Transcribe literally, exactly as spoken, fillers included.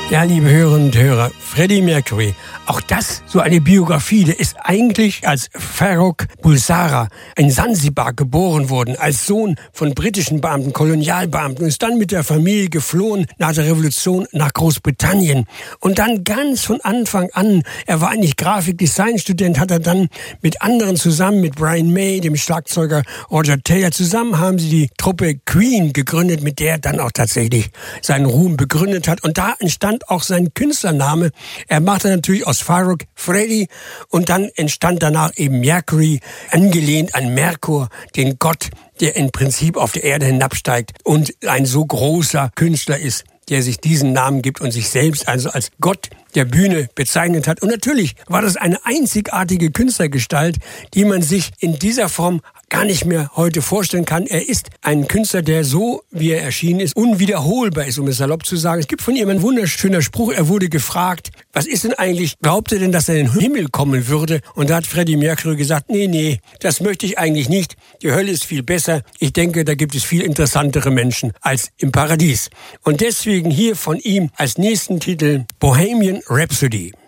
Ja, liebe Hörerinnen und Hörer, Freddie Mercury, auch das so eine Biografie, der ist eigentlich als Farrokh Bulsara in Sansibar geboren worden, als Sohn von britischen Beamten, Kolonialbeamten, und ist dann mit der Familie geflohen nach der Revolution nach Großbritannien. Und dann ganz von Anfang an, er war eigentlich Grafikdesignstudent, hat er dann mit anderen zusammen, mit Brian May, dem Schlagzeuger Roger Taylor, zusammen haben sie die Truppe Queen gegründet, mit der er dann auch tatsächlich seinen Ruhm begründet hat. Und da entstand auch sein Künstlername. Er machte natürlich aus Farrokh Freddie und dann entstand danach eben Mercury, angelehnt an Merkur, den Gott, der im Prinzip auf der Erde hinabsteigt und ein so großer Künstler ist, der sich diesen Namen gibt und sich selbst also als Gott der Bühne bezeichnet hat. Und natürlich war das eine einzigartige Künstlergestalt, die man sich in dieser Form gar nicht mehr heute vorstellen kann. Er ist ein Künstler, der so, wie er erschienen ist, unwiederholbar ist, um es salopp zu sagen. Es gibt von ihm einen wunderschöner Spruch. Er wurde gefragt, was ist denn eigentlich, glaubt er denn, dass er in den Himmel kommen würde? Und da hat Freddie Mercury gesagt, nee, nee, das möchte ich eigentlich nicht. Die Hölle ist viel besser. Ich denke, da gibt es viel interessantere Menschen als im Paradies. Und deswegen hier von ihm als nächsten Titel Bohemian Rhapsody.